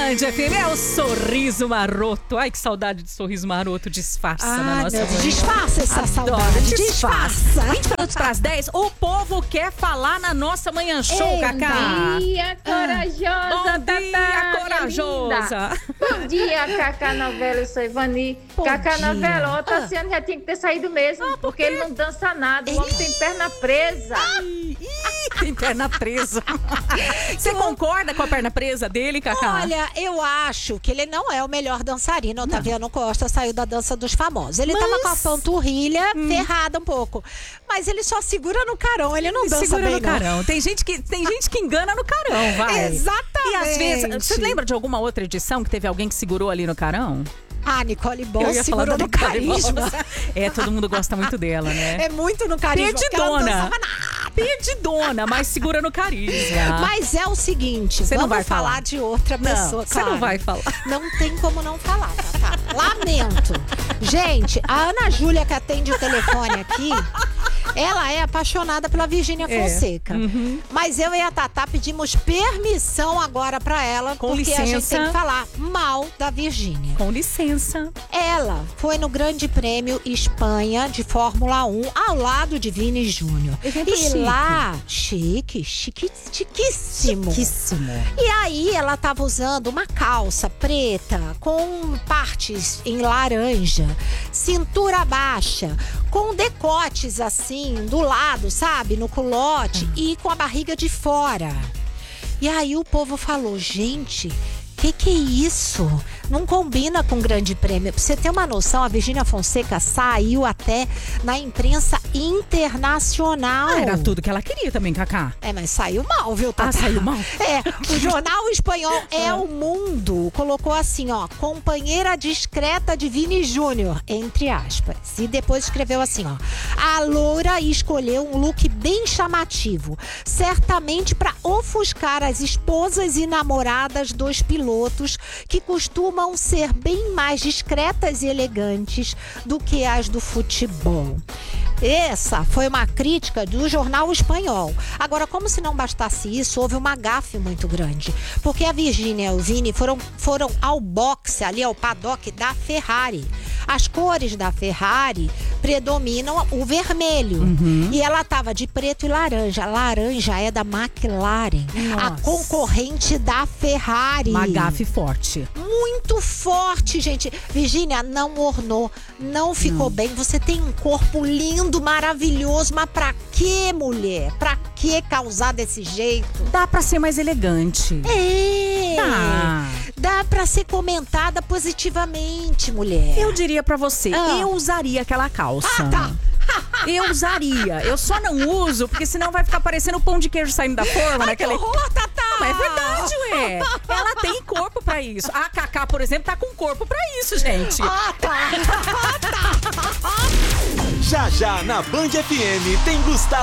Band FM é o sorriso maroto. Ai, que saudade de sorriso maroto. Disfarça na nossa manhã. Disfarça essa saudade. Disfarça. 20 minutos para as 10. O povo quer falar na nossa manhã show, Cacá. Bom dia, corajosa. Bom dia, corajosa. Bom dia, Cacá Novela. Eu sou Ivani. Cacá Novela, o Tassiano já tinha que ter saído mesmo, porque ele não dança nada. O homem tem perna presa. Tem perna presa. Você concorda com a perna presa dele, Cacá? Olha, eu acho que ele não é o melhor dançarino. Otaviano Costa saiu da dança dos famosos. Ele tava com a panturrilha ferrada um pouco. Mas ele só segura no carão, ele não dança segura bem, no carão. Tem gente que engana no carão, vai. Exatamente. E às vezes, você lembra de alguma outra edição que teve alguém que segurou ali no carão? Ah, Nicole Boss segurou no carisma. É, todo mundo gosta muito dela, né? É muito no carisma. Perdidona. Perdidona, mas segura no carisma. Mas é o seguinte, você vamos não vai falar de outra pessoa, Você não vai falar. Não tem como não falar, Tatá. Lamento. Gente, a Ana Júlia que atende o telefone aqui, ela é apaixonada pela Virgínia Fonseca. Mas eu e a Tatá pedimos permissão agora pra ela, Com porque licença. a gente tem que falar mal da Virgínia. Com licença. Ela foi no Grande Prêmio Espanha de Fórmula 1 ao lado de Vini Júnior. Chique. Lá, chiquíssimo. E aí ela tava usando uma calça preta com partes em laranja, cintura baixa, com decotes assim do lado, sabe, no culote e com a barriga de fora. E aí o povo falou, gente, que é isso? Não combina com o Grande Prêmio. Pra você ter uma noção, a Virgínia Fonseca saiu até na imprensa internacional. Era tudo que ela queria também, Cacá. É, mas saiu mal, viu, Tatá? Saiu mal? É, o jornal espanhol É o Mundo colocou assim, ó, companheira discreta de Vini Júnior, entre aspas. E depois escreveu assim, ó, a loura escolheu um look bem chamativo, certamente para ofuscar as esposas e namoradas dos pilotos, que costumam ser bem mais discretas e elegantes do que as do futebol. Essa foi uma crítica do jornal espanhol. Agora, como se não bastasse isso, houve uma gafe muito grande. Porque a Virgínia e o Vini foram ao boxe, ali ao paddock da Ferrari. As cores da Ferrari predominam o vermelho. E ela tava de preto e laranja. Laranja é da McLaren, a concorrente da Ferrari. Uma gafe forte. Muito forte, gente. Virgínia, não ornou, não ficou bem. Você tem um corpo lindo, maravilhoso, mas pra que, mulher? Pra que causar desse jeito? Dá pra ser mais elegante. Dá pra ser comentada positivamente, mulher. Eu diria pra você, eu usaria aquela calça. Eu usaria. Eu só não uso, porque senão vai ficar parecendo o pão de queijo saindo da forma. Que horror, Tatá! Mas é verdade, ué. Ela tem corpo pra isso. A Cacá, por exemplo, tá com corpo pra isso, gente. Já na Band FM tem Gustavo